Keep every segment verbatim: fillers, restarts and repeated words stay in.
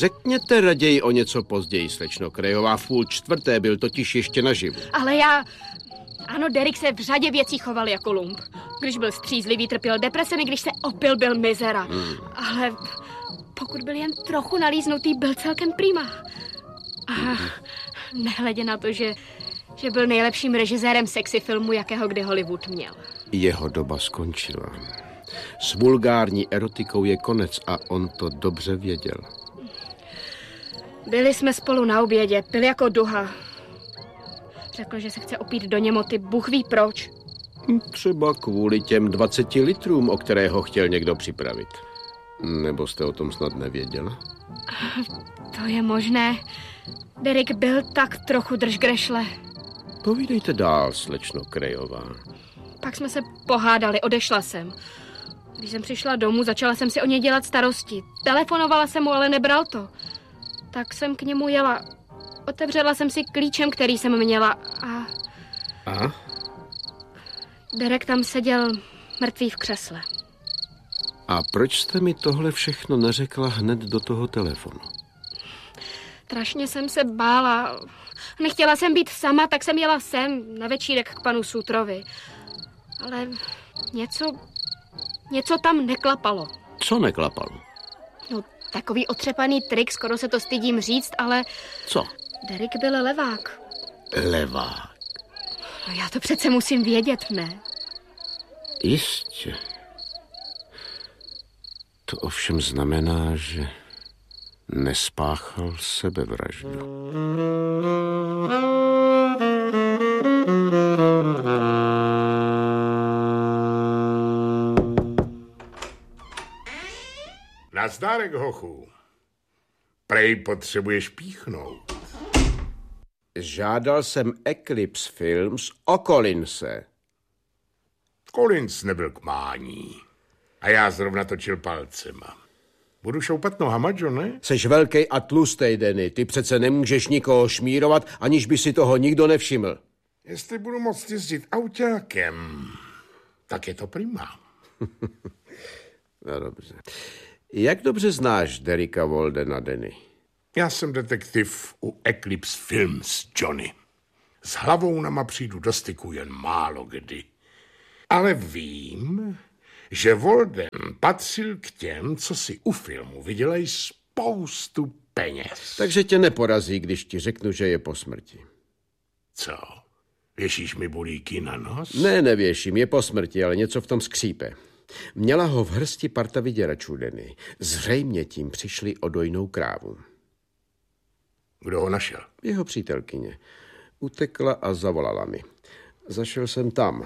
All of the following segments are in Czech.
Řekněte raději o něco později, slečno Krejová. V půl čtvrté byl totiž ještě naživu. Ale já... Ano, Derek se v řadě věcí choval jako lump. Když byl střízlivý, trpěl depresemi, když se opil, byl mizera. Hmm. Ale pokud byl jen trochu nalíznutý, byl celkem prima. A nehledě na to, že, že byl nejlepším režisérem sexy filmu, jakého kdy Hollywood měl. Jeho doba skončila. S vulgární erotikou je konec a on to dobře věděl. Byli jsme spolu na obědě, pil jako duha. Řekl, že se chce opít do němoty, Bůh ví proč. Třeba kvůli těm dvaceti litrům, o které ho chtěl někdo připravit. Nebo jste o tom snad nevěděla? To je možné. Derek byl tak trochu držgrešle. Povídejte dál, slečno Krejová. Pak jsme se pohádali, odešla jsem. Když jsem přišla domů, začala jsem si o něj dělat starosti. Telefonovala jsem mu, ale nebral to. Tak jsem k němu jela. Otevřela jsem si klíčem, který jsem měla a... A? Derek tam seděl mrtvý v křesle. A proč jste mi tohle všechno neřekla hned do toho telefonu? Strašně jsem se bála. Nechtěla jsem být sama, tak jsem jela sem na večírek k panu Sutrovi. Ale něco... něco tam neklapalo. Co neklapalo? No, takový otřepaný trik, skoro se to stydím říct, ale... Co? Derek byl levák. Levák? No já to přece musím vědět, ne? Jistě. To ovšem znamená, že nespáchal sebevraždu. Nazdárek, hochu. Prej potřebuješ píchnout. Žádal jsem Eclipse Films o Collinse. Collins nebyl k mání. A já zrovna točil palcema. Budu šoupat nohama, Johnny? Seš velkej a tlustej, Denny. Ty přece nemůžeš nikoho šmírovat, aniž by si toho nikdo nevšiml. Jestli budu moct jezdit autákem, tak je to prima. No dobře. Jak dobře znáš Derricka Waldena, Denny? Já jsem detektiv u Eclipse Films, Johnny. S hlavou nama přijdu do styku jen málo kdy. Ale vím, že Walden patřil k těm, co si u filmu vydělají spoustu peněz. Takže tě neporazí, když ti řeknu, že je po smrti. Co? Věšíš mi bulíky na nos? Ne, nevěším, je po smrti, ale něco v tom skřípe. Měla ho v hrsti parta vyděračů, Denny. Zřejmě tím přišli o dojnou krávu. Kdo ho našel? Jeho přítelkyně. Utekla a zavolala mi. Zašel jsem tam.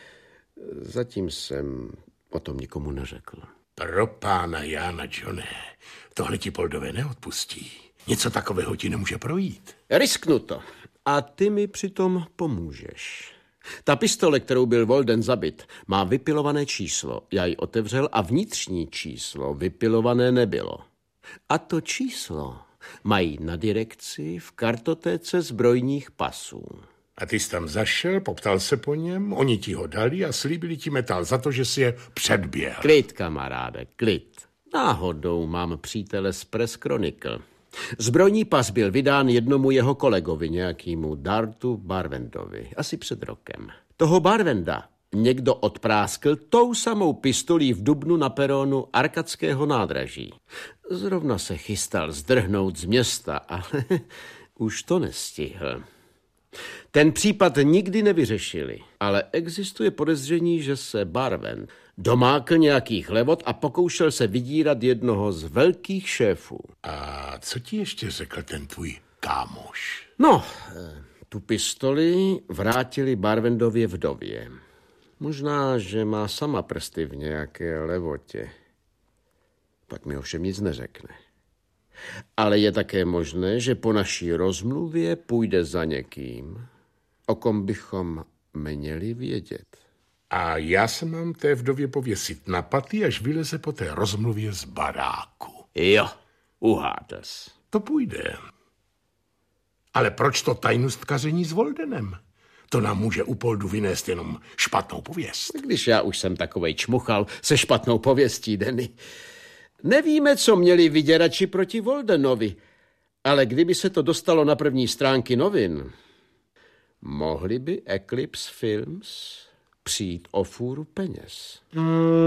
Zatím jsem o tom nikomu neřekl. Pro pána Jána, Johnny, tohle ti Poldové neodpustí. Něco takového ti nemůže projít. Risknu to. A ty mi přitom pomůžeš. Ta pistole, kterou byl Walden zabit, má vypilované číslo. Já ji otevřel a vnitřní číslo vypilované nebylo. A to číslo mají na direkci v kartotéce zbrojních pasů. A ty jsi tam zašel, poptal se po něm, oni ti ho dali a slíbili ti metal za to, že si je předběhl. Klid, kamaráde, klid. Náhodou mám přítele z Press Chronicle. Zbrojní pas byl vydán jednomu jeho kolegovi, nějakému Dartu Barvendovi, asi před rokem. Toho Barvenda někdo odpráskl tou samou pistolí v dubnu na peronu Arkadského nádraží. Zrovna se chystal zdrhnout z města, ale už to nestihl. Ten případ nikdy nevyřešili, ale existuje podezření, že se Barvend domákl nějakých levot a pokoušel se vydírat jednoho z velkých šéfů. A co ti ještě řekl ten tvůj kámoš? No, tu pistoli vrátili Barvendově vdově. Možná, že má sama prsty v nějaké levotě. Pak mi ovšem nic neřekne. Ale je také možné, že po naší rozmluvě půjde za někým, o kom bychom měli vědět. A já se mám té vdově pověsit na paty, až vyleze po té rozmluvě z baráku. Jo, uhádás. To půjde. Ale proč to tajnostkaření s Waldenem? To nám může u Poldu vynést jenom špatnou pověst. Když já už jsem takovej čmuchal se špatnou pověstí, Denny. Nevíme, co měli vyděrači proti Voldenovi, ale kdyby se to dostalo na první stránky novin, mohli by Eclipse Films přijít o fůru peněz.